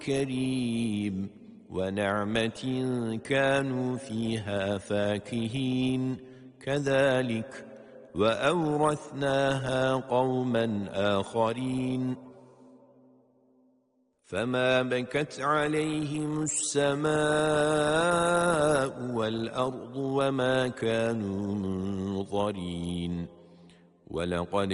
كريم ونعمة كانوا فيها فاكهين كذلك وأورثناها قوما آخرين فما بكت عليهم السماء والأرض وما كانوا منظرين ولقد